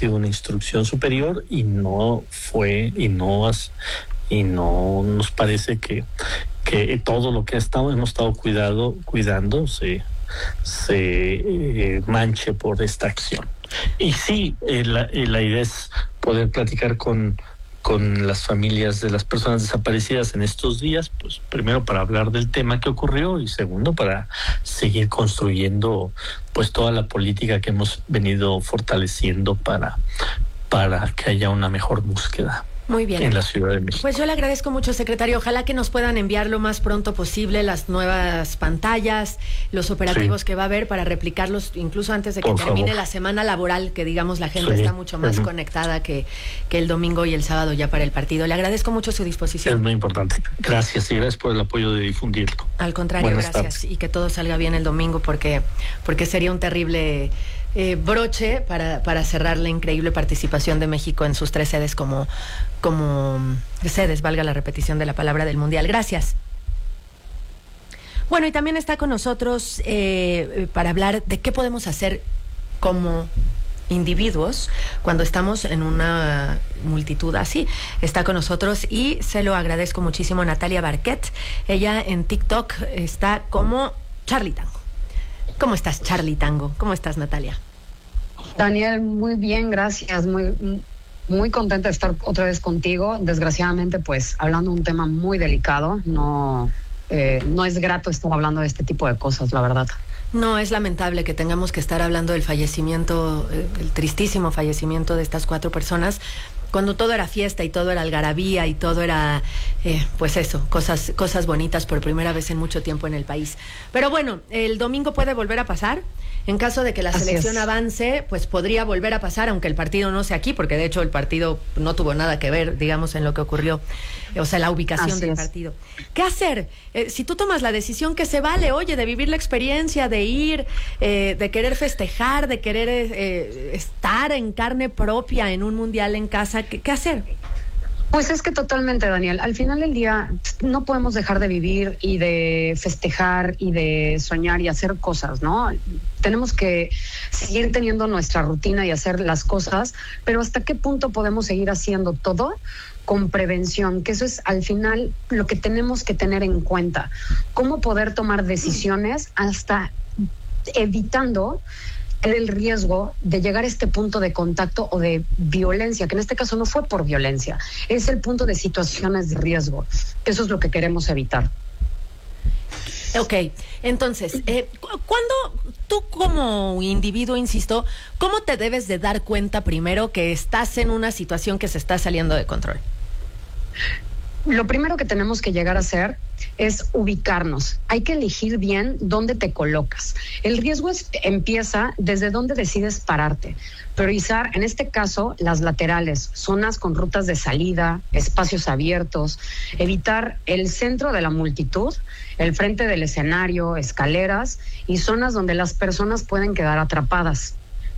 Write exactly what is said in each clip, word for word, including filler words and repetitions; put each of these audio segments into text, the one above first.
sido una instrucción superior y no fue, y no has, y no nos parece que, que todo lo que estamos, hemos estado cuidado, cuidando se, se eh, manche por esta acción. Y sí, eh, la, eh, la idea es poder platicar con con las familias de las personas desaparecidas en estos días, pues primero para hablar del tema que ocurrió y segundo para seguir construyendo pues toda la política que hemos venido fortaleciendo para, para que haya una mejor búsqueda. Muy bien. En la Ciudad de México. Pues yo le agradezco mucho, secretario. Ojalá que nos puedan enviar lo más pronto posible las nuevas pantallas, los operativos sí. que va a haber para replicarlos incluso antes de que Por termine favor. la semana laboral, que digamos la gente sí. está mucho más uh-huh. conectada que, que el domingo y el sábado ya para el partido. Le agradezco mucho su disposición. Es muy importante. Gracias y gracias por el apoyo de difundirlo. Al contrario, Buenas gracias. Tardes. Y que todo salga bien el domingo porque, porque sería un terrible... Eh, broche para, para cerrar la increíble participación de México en sus tres sedes como, como sedes, valga la repetición de la palabra, del Mundial. Gracias. Bueno, y también está con nosotros eh, para hablar de qué podemos hacer como individuos cuando estamos en una multitud así. Está con nosotros y se lo agradezco muchísimo Natalia Barquet. Ella en TikTok está como Charlie Tango. ¿Cómo estás, Charlie Tango? ¿Cómo estás, Natalia? Daniel, muy bien, gracias. Muy, muy contenta de estar otra vez contigo. Desgraciadamente, pues, hablando de un tema muy delicado. No, eh, no es grato estar hablando de este tipo de cosas, la verdad. No, es lamentable que tengamos que estar hablando del fallecimiento, eh, el tristísimo fallecimiento de estas cuatro personas, cuando todo era fiesta y todo era algarabía y todo era, eh, pues eso, cosas, cosas bonitas por primera vez en mucho tiempo en el país. Pero bueno, el domingo puede volver a pasar. En caso de que la Así selección es. avance, pues podría volver a pasar, aunque el partido no sea aquí, porque de hecho el partido no tuvo nada que ver, digamos, en lo que ocurrió, o sea, la ubicación Así del es. partido. ¿Qué hacer? Eh, si tú tomas la decisión que se vale, oye, de vivir la experiencia, de ir, eh, de querer festejar, de querer eh, estar en carne propia en un mundial en casa, ¿qué, qué hacer? Pues es que totalmente, Daniel. Al final del día no podemos dejar de vivir y de festejar y de soñar y hacer cosas, ¿no? Tenemos que seguir teniendo nuestra rutina y hacer las cosas, pero ¿hasta qué punto podemos seguir haciendo todo con prevención? Que eso es al final lo que tenemos que tener en cuenta. Cómo poder tomar decisiones hasta evitando el riesgo de llegar a este punto de contacto o de violencia, que en este caso no fue por violencia, es el punto de situaciones de riesgo. Eso es lo que queremos evitar. Ok, entonces, eh, ¿cuándo tú como individuo, insisto, cómo te debes de dar cuenta primero que estás en una situación que se está saliendo de control? Lo primero que tenemos que llegar a hacer es ubicarnos. Hay que elegir bien dónde te colocas. El riesgo es, empieza desde dónde decides pararte. Priorizar, en este caso, las laterales, zonas con rutas de salida, espacios abiertos, evitar el centro de la multitud, el frente del escenario, escaleras y zonas donde las personas pueden quedar atrapadas.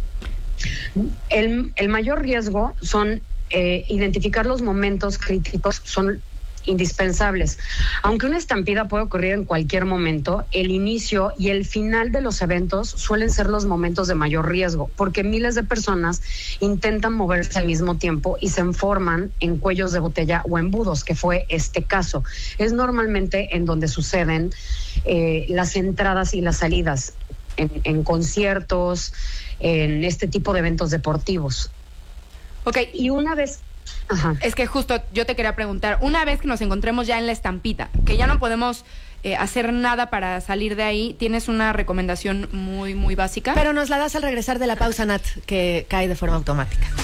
El, el mayor riesgo son eh, identificar los momentos críticos, son indispensables. Aunque una estampida puede ocurrir en cualquier momento, el inicio y el final de los eventos suelen ser los momentos de mayor riesgo, porque miles de personas intentan moverse al mismo tiempo y se forman en cuellos de botella o embudos, que fue este caso. Es normalmente en donde suceden eh, las entradas y las salidas, en, en conciertos, en este tipo de eventos deportivos. Ok, y una vez... Ajá. Es que justo yo te quería preguntar, una vez que nos encontremos ya en la estampita, que ya no podemos eh, hacer nada para salir de ahí, ¿tienes una recomendación muy, muy básica? Pero nos la das al regresar de la pausa, Nat, que cae de forma automática.